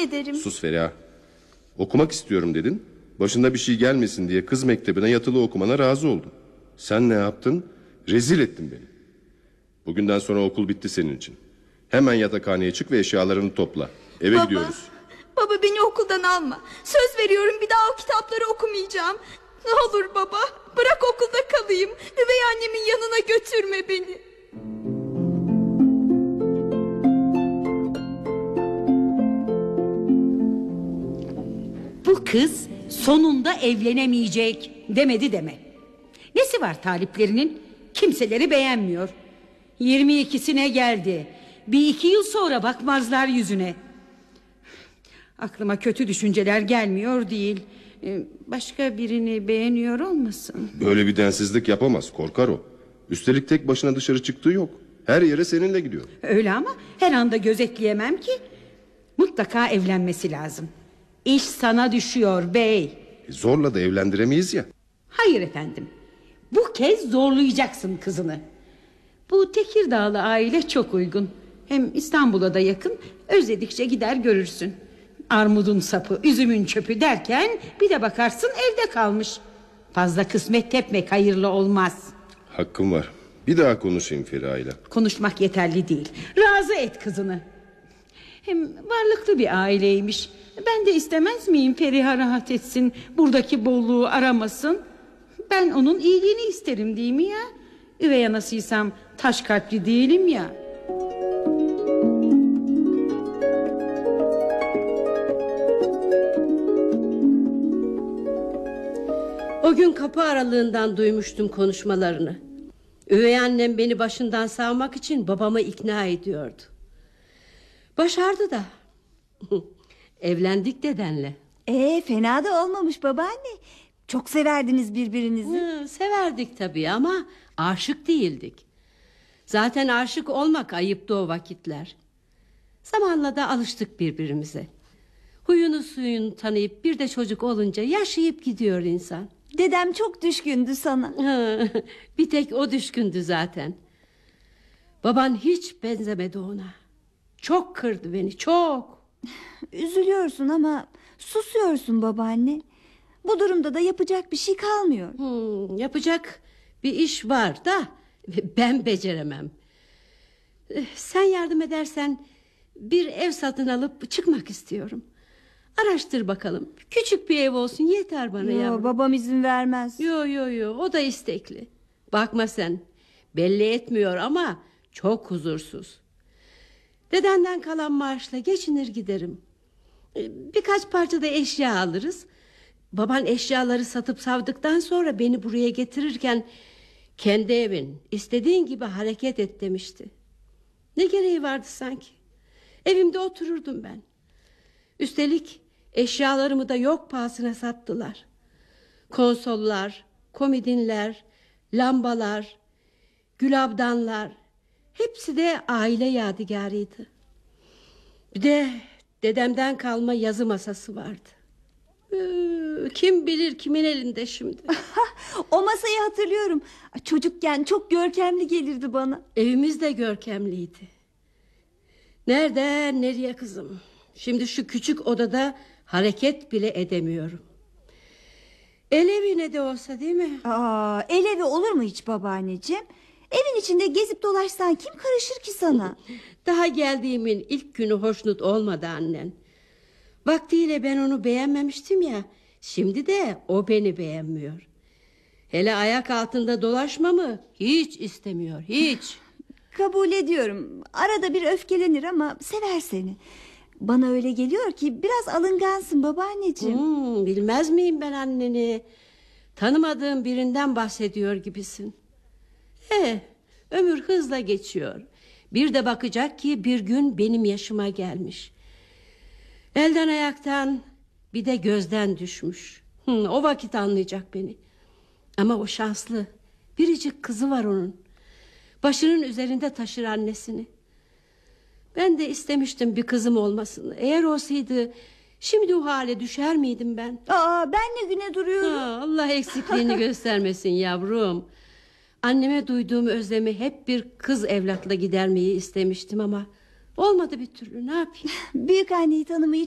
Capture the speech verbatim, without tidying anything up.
ederim. Sus Feriha. Okumak istiyorum dedin. Başında bir şey gelmesin diye kız mektebine yatılı okumana razı oldun. Sen ne yaptın? Rezil ettin beni. Bugünden sonra okul bitti senin için. Hemen yatakhaneye çık ve eşyalarını topla. Eve baba, gidiyoruz. Baba beni okuldan alma. Söz veriyorum bir daha o kitapları okumayacağım. Ne olur baba, bırak okulda kalayım. Üvey annemin yanına götürme beni. Bu kız sonunda evlenemeyecek demedi deme. Nesi var taliplerinin? Kimseleri beğenmiyor. Yirmi ikisine geldi. Bir iki yıl sonra bakmazlar yüzüne. Aklıma kötü düşünceler gelmiyor değil. Başka birini beğeniyor olmasın? Böyle bir densizlik yapamaz, korkar o. Üstelik tek başına dışarı çıktığı yok. Her yere seninle gidiyor. Öyle ama her anda gözetleyemem ki. Mutlaka evlenmesi lazım. İş sana düşüyor bey. E zorla da evlendiremeyiz ya. Hayır efendim. Bu kez zorlayacaksın kızını. Bu Tekirdağlı aile çok uygun. Hem İstanbul'a da yakın. Özledikçe gider görürsün. Armudun sapı, üzümün çöpü derken bir de bakarsın evde kalmış. Fazla kısmet tepmek hayırlı olmaz. Hakkım var. Bir daha konuşayım Feriha ile. Konuşmak yeterli değil. Razı et kızını. Hem varlıklı bir aileymiş. Ben de istemez miyim Feriha rahat etsin, buradaki bolluğu aramasın. Ben onun iyiliğini isterim değil mi ya? Üvey anasıysam taş kalpli değilim ya. O gün kapı aralığından duymuştum konuşmalarını. Üvey annem beni başından savmak için babamı ikna ediyordu. Başardı da. Evlendik dedenle. Ee, fena da olmamış babaanne. Çok severdiniz birbirinizi. Hı, severdik tabii ama aşık değildik. Zaten aşık olmak ayıptı o vakitler. Zamanla da alıştık birbirimize. Huyunu suyunu tanıyıp bir de çocuk olunca yaşayıp gidiyor insan. Dedem çok düşkündü sana. Bir tek o düşkündü zaten. Baban hiç benzemedi ona. Çok kırdı beni, çok. Üzülüyorsun ama susuyorsun babaanne. Bu durumda da yapacak bir şey kalmıyor. Hmm, yapacak bir iş var da ben beceremem. Sen yardım edersen bir ev satın alıp çıkmak istiyorum. Araştır bakalım. Küçük bir ev olsun yeter bana yo, yavrum. Babam izin vermez. Yo yo yo o da istekli. Bakma sen, belli etmiyor ama çok huzursuz. Dedenden kalan maaşla geçinir giderim. Birkaç parça da eşya alırız. Baban eşyaları satıp savdıktan sonra beni buraya getirirken kendi evin, istediğin gibi hareket et demişti. Ne gereği vardı sanki? Evimde otururdum ben. Üstelik eşyalarımı da yok pahasına sattılar. Konsollar, komodinler, lambalar, gülabdanlar, hepsi de aile yadigarıydı. Bir de dedemden kalma yazı masası vardı. Ee, kim bilir kimin elinde şimdi. O masayı hatırlıyorum. Çocukken çok görkemli gelirdi bana. Evimiz de görkemliydi. Nereden nereye kızım? Şimdi şu küçük odada hareket bile edemiyorum. El evi ne de olsa değil mi? Aa, el evi olur mu hiç babaanneciğim? Evin içinde gezip dolaşsan kim karışır ki sana? Daha geldiğimin ilk günü hoşnut olmadı annen. Vaktiyle ben onu beğenmemiştim ya. Şimdi de o beni beğenmiyor. Hele ayak altında dolaşmamı hiç istemiyor, hiç. Kabul ediyorum. Arada bir öfkelenir ama sever seni. Bana öyle geliyor ki biraz alıngansın babaanneciğim. Hmm, bilmez miyim ben anneni? Tanımadığım birinden bahsediyor gibisin. He, ömür hızla geçiyor. Bir de bakacak ki bir gün benim yaşıma gelmiş. Elden ayaktan bir de gözden düşmüş. Hı, o vakit anlayacak beni. Ama o şanslı. Biricik kızı var onun. Başının üzerinde taşır annesini. Ben de istemiştim bir kızım olmasını. Eğer olsaydı şimdi o hale düşer miydim ben? Aa, ben ne güne duruyorum. Ha, Allah eksikliğini göstermesin yavrum. Anneme duyduğum özlemi hep bir kız evlatla gidermeyi istemiştim ama olmadı bir türlü, ne yapayım? Büyük anneyi tanımayı